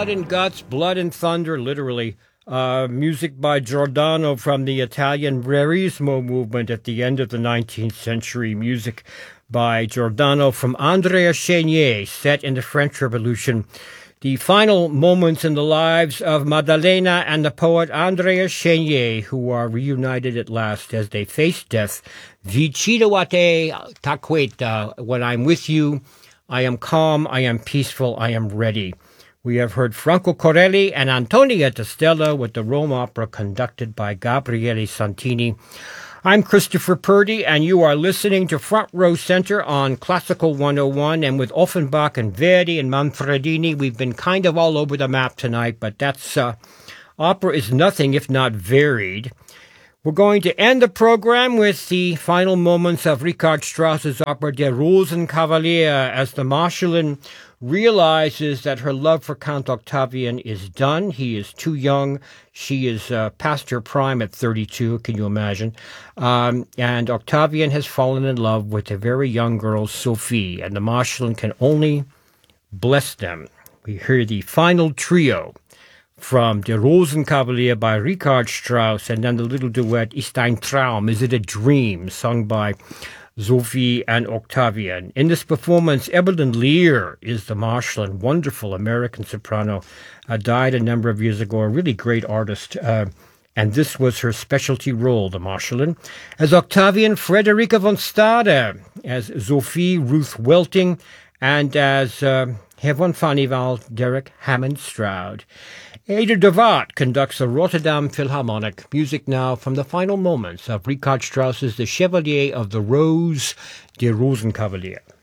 Blood and Guts, Blood and Thunder, literally. Music by Giordano from the Italian Verismo movement at the end of the 19th century. Music by Giordano from Andrea Chenier, set in the French Revolution. The final moments in the lives of Maddalena and the poet Andrea Chenier, who are reunited at last as they face death. Vicino a te t'acqueta. When I'm with you, I am calm, I am peaceful, I am ready. We have heard Franco Corelli and Antonietta Stella with the Rome Opera conducted by Gabriele Santini. I'm Christopher Purdy, and you are listening to Front Row Center on Classical 101. And with Offenbach and Verdi and Manfredini, we've been kind of all over the map tonight, but that's opera is nothing if not varied. We're going to end the program with the final moments of Richard Strauss's opera Der Rosenkavalier as the Marschallin realizes that her love for Count Octavian is done. He is too young. She is past her prime at 32, can you imagine? And Octavian has fallen in love with a very young girl, Sophie, and the Marschallin can only bless them. We hear the final trio from Der Rosenkavalier by Richard Strauss, and then the little duet, Ist ein Traum, Is It a Dream, sung by Sophie and Octavian. In this performance, Evelyn Lear is the Marschallin, wonderful American soprano, died a number of years ago, a really great artist, and this was her specialty role, the Marschallin. As Octavian, Frederica von Stade, as Sophie, Ruth Welting, and as Hermann Fanival, Derek Hammond Stroud. Ada de Waart conducts the Rotterdam Philharmonic. Music now from the final moments of Richard Strauss's The Chevalier of the Rose, Der Rosenkavalier.